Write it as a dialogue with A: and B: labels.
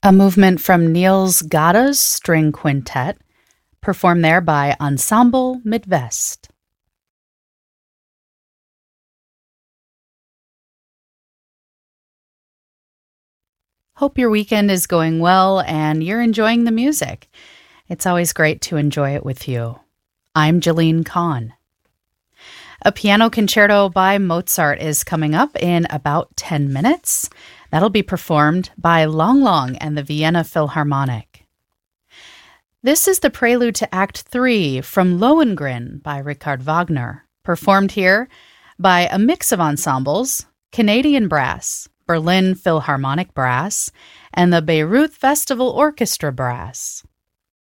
A: a movement from Niels Gada's string quintet, performed there by Ensemble Midwest. Hope your weekend is going well and you're enjoying the music. It's always great to enjoy it with you. I'm Jeline Kahn. A piano concerto by Mozart is coming up in about 10 minutes. That'll be performed by Lang Lang and the Vienna Philharmonic. This is the prelude to Act 3 from Lohengrin by Richard Wagner, performed here by a mix of ensembles, Canadian Brass, Berlin Philharmonic Brass, and the Bayreuth Festival Orchestra Brass.